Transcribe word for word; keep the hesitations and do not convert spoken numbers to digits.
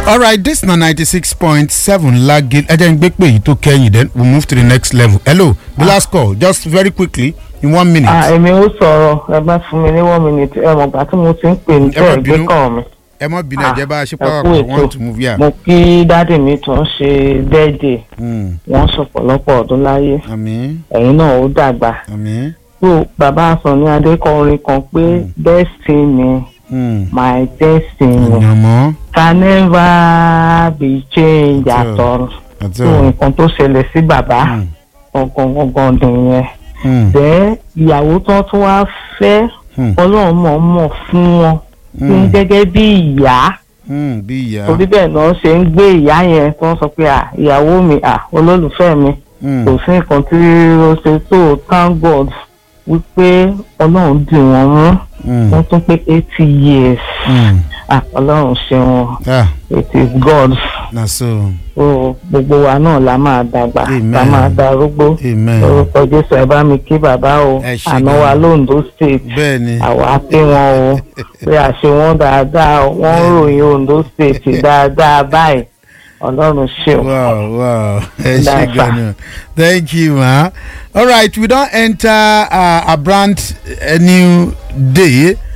All right, this na ninety-six point seven Lagil. Ẹ jẹ́ n gbé pé èyí tó kẹ́yìn, then we move to the next level. Hello, the last call, just very quickly in one minute. Ah, èmi ó sọ̀rọ̀ ẹ bá fún mi ní one minute ẹ mọ̀ gbà tí mo ti ń pè ní tẹ̀ gbé kàn mi. Ẹ mọ́ bínú ẹ̀jẹ̀ bá a ṣe pàápàá I want to move here. Mo kí dáàdì mi tó ń ṣe birthday. Wọ́n sọ̀pọ̀lọpọ̀ ọdún láyé. Àmín. Ẹ̀yin náà ó dàgbà. Àmín. So bàbá Sànní Adé kọrin kan pé destiny. Mm. My destiny mm. can never be changed at all. So nǹkan tó ṣẹlẹ̀ sí bàbá gangan nìyẹn. Then ìyàwó tó tún wá fẹ́ Ọlọ́run mọ̀ mọ̀ fún wọn fún gẹ́gẹ́ bí ìyá. Torí bẹ́ẹ̀ náà ṣe ń gbé ìyá yẹn tó ń sọ pé ìyàwó mi olólùfẹ́ mi kò sí nǹkan tí ó ṣe tó thank God wípé Ọlọ́run dì wọ́n mú. Wọ́n tún pé eighty years. Ọlọ́run ṣeun. It is God. Na so. O gbogbo wa náà la máa dàgbà. La máa darúgbó. Orúkọ Jésù ẹ bá mi kí bàbá o. Àná wa l'Ondo State. Bẹ́ẹ̀ni. Àwa pé wọn o. Pé àṣẹ wọn dáadáa o. Wọ́n ń ròyìn Ondo State dáadáa báyìí. Ọlọ́run ṣeun. Wow, wow. Ẹ ṣé gan-an. Thank you, ma. All right, we don enter uh, a brand a new day.